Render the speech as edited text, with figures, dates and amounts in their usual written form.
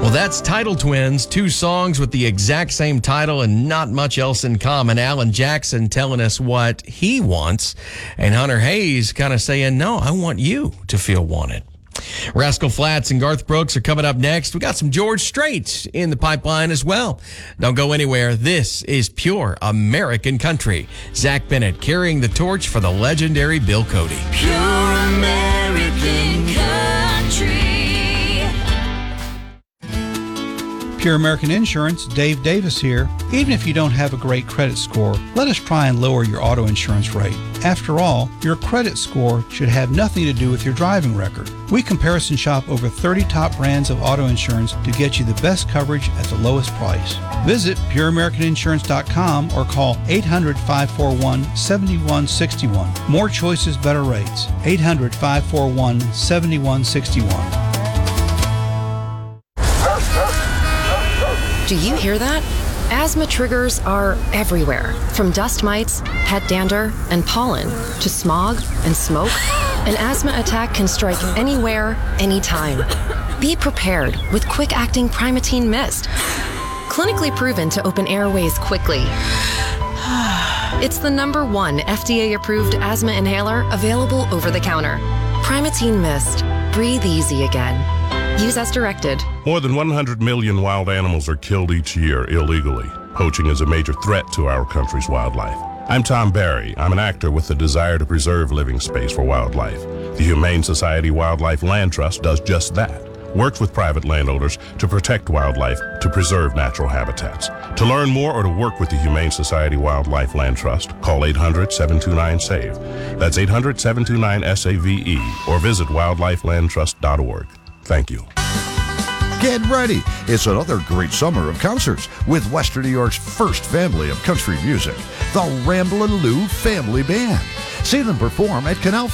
Well, that's Title Twins, two songs with the exact same title and not much else in common. Alan Jackson telling us what he wants, and Hunter Hayes kind of saying, no, I want you to feel wanted. Rascal Flatts and Garth Brooks are coming up next. We got some George Strait in the pipeline as well. Don't go anywhere. This is pure American country. Zach Bennett carrying the torch for the legendary Bill Cody. Pure American country. Pure American Insurance, Dave Davis here. Even if you don't have a great credit score, let us try and lower your auto insurance rate. After all, your credit score should have nothing to do with your driving record. We comparison shop over 30 top brands of auto insurance to get you the best coverage at the lowest price. Visit pureamericaninsurance.com or call 800-541-7161. More choices, better rates. 800-541-7161. Do you hear that? Asthma triggers are everywhere, from dust mites, pet dander, and pollen, to smog and smoke. An asthma attack can strike anywhere, anytime. Be prepared with quick-acting Primatene Mist. Clinically proven to open airways quickly. It's the #1 FDA-approved asthma inhaler available over the counter. Primatene Mist. Breathe easy again. Use as directed. More than 100 million wild animals are killed each year illegally. Poaching is a major threat to our country's wildlife. I'm Tom Barry. I'm an actor with the desire to preserve living space for wildlife. The Humane Society Wildlife Land Trust does just that. Works with private landowners to protect wildlife, to preserve natural habitats. To learn more or to work with the Humane Society Wildlife Land Trust, call 800-729-SAVE. That's 800-729-SAVE, or visit wildlifelandtrust.org. Thank you. Get ready. It's another great summer of concerts with Western New York's first family of country music, the Ramblin' Lou Family Band. See them perform at Canal